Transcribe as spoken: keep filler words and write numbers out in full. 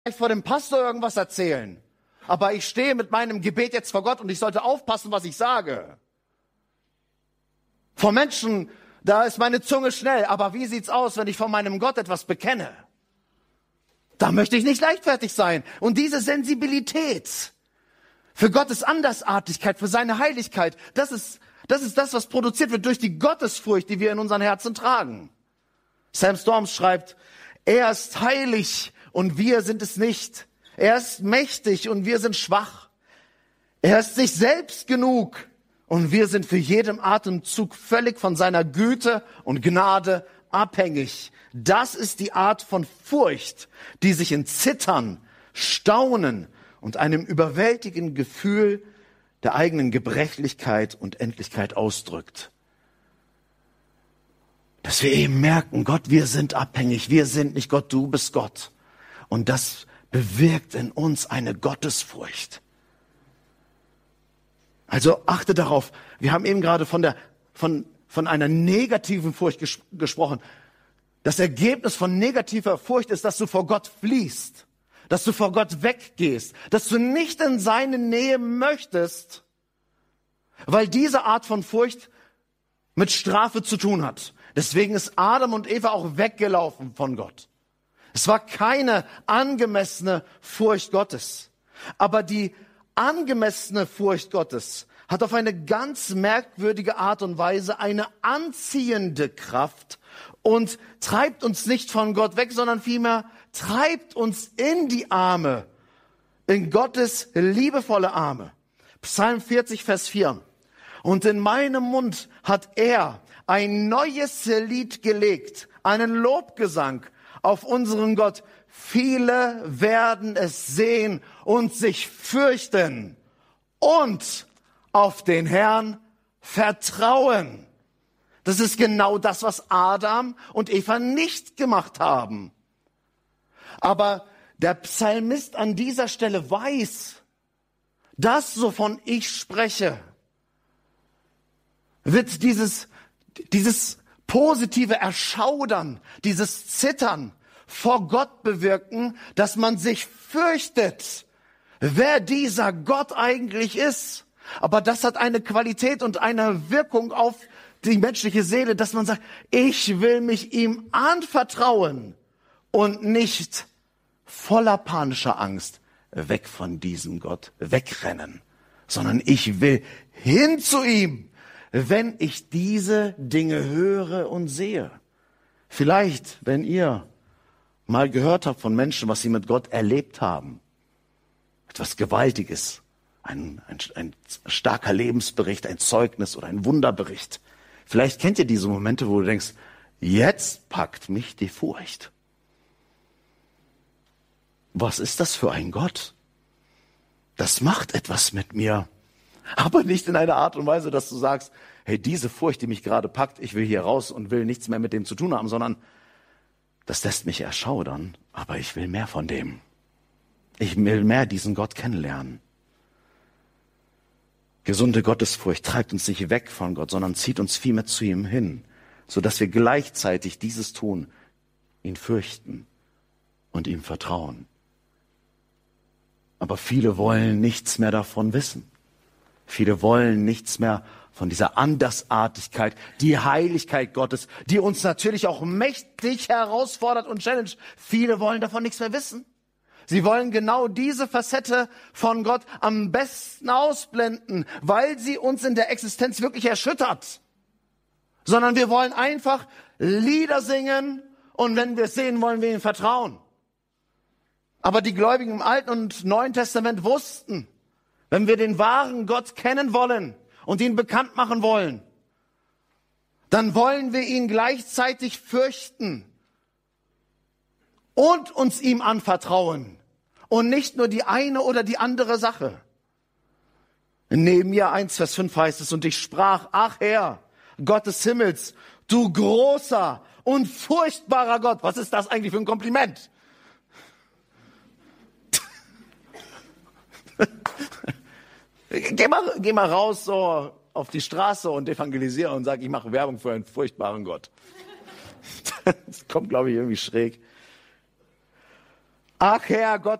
vor dem Pastor irgendwas erzählen, aber ich stehe mit meinem Gebet jetzt vor Gott und ich sollte aufpassen, was ich sage. Vor Menschen, da ist meine Zunge schnell, aber wie sieht's aus, wenn ich vor meinem Gott etwas bekenne? Da möchte ich nicht leichtfertig sein. Und diese Sensibilität für Gottes Andersartigkeit, für seine Heiligkeit, das ist, das ist das, was produziert wird durch die Gottesfurcht, die wir in unseren Herzen tragen. Sam Storms schreibt, er ist heilig und wir sind es nicht. Er ist mächtig und wir sind schwach. Er ist sich selbst genug und wir sind für jeden Atemzug völlig von seiner Güte und Gnade abhängig. Das ist die Art von Furcht, die sich in Zittern, Staunen und einem überwältigenden Gefühl der eigenen Gebrechlichkeit und Endlichkeit ausdrückt. Dass wir eben merken, Gott, wir sind abhängig, wir sind nicht Gott, du bist Gott. Und das bewirkt in uns eine Gottesfurcht. Also achte darauf, wir haben eben gerade von der, von, von einer negativen Furcht ges- gesprochen. Das Ergebnis von negativer Furcht ist, dass du vor Gott fliehst, dass du vor Gott weggehst, dass du nicht in seine Nähe möchtest, weil diese Art von Furcht mit Strafe zu tun hat. Deswegen ist Adam und Eva auch weggelaufen von Gott. Es war keine angemessene Furcht Gottes. Aber die angemessene Furcht Gottes hat auf eine ganz merkwürdige Art und Weise eine anziehende Kraft und treibt uns nicht von Gott weg, sondern vielmehr treibt uns in die Arme, in Gottes liebevolle Arme. Psalm vierzig, Vers vier. Und in meinem Mund hat er ein neues Lied gelegt, einen Lobgesang auf unseren Gott. Viele werden es sehen und sich fürchten und auf den Herrn vertrauen. Das ist genau das, was Adam und Eva nicht gemacht haben. Aber der Psalmist an dieser Stelle weiß, das, wovon ich spreche, wird dieses, dieses positive Erschaudern, dieses Zittern vor Gott bewirken, dass man sich fürchtet, wer dieser Gott eigentlich ist. Aber das hat eine Qualität und eine Wirkung auf die menschliche Seele, dass man sagt, ich will mich ihm anvertrauen und nicht voller panischer Angst weg von diesem Gott wegrennen, sondern ich will hin zu ihm, wenn ich diese Dinge höre und sehe. Vielleicht, wenn ihr mal gehört habt von Menschen, was sie mit Gott erlebt haben, etwas Gewaltiges, ein, ein, ein starker Lebensbericht, ein Zeugnis oder ein Wunderbericht. Vielleicht kennt ihr diese Momente, wo du denkst, jetzt packt mich die Furcht. Was ist das für ein Gott? Das macht etwas mit mir. Aber nicht in einer Art und Weise, dass du sagst, hey, diese Furcht, die mich gerade packt, ich will hier raus und will nichts mehr mit dem zu tun haben, sondern das lässt mich erschaudern, aber ich will mehr von dem. Ich will mehr diesen Gott kennenlernen. Gesunde Gottesfurcht treibt uns nicht weg von Gott, sondern zieht uns vielmehr zu ihm hin, sodass wir gleichzeitig dieses tun, ihn fürchten und ihm vertrauen. Aber viele wollen nichts mehr davon wissen. Viele wollen nichts mehr von dieser Andersartigkeit, die Heiligkeit Gottes, die uns natürlich auch mächtig herausfordert und challenge. Viele wollen davon nichts mehr wissen. Sie wollen genau diese Facette von Gott am besten ausblenden, weil sie uns in der Existenz wirklich erschüttert. Sondern wir wollen einfach Lieder singen und wenn wir es sehen, wollen wir ihm vertrauen. Aber die Gläubigen im Alten und Neuen Testament wussten, wenn wir den wahren Gott kennen wollen und ihn bekannt machen wollen, dann wollen wir ihn gleichzeitig fürchten und uns ihm anvertrauen und nicht nur die eine oder die andere Sache. In Nehemia eins, Vers fünf heißt es, und ich sprach, ach Herr, Gott des Himmels, du großer und furchtbarer Gott. Was ist das eigentlich für ein Kompliment? Geh mal, geh mal raus so auf die Straße und evangelisiere und sag, ich mache Werbung für einen furchtbaren Gott. Das kommt, glaube ich, irgendwie schräg. Ach Herr Gott,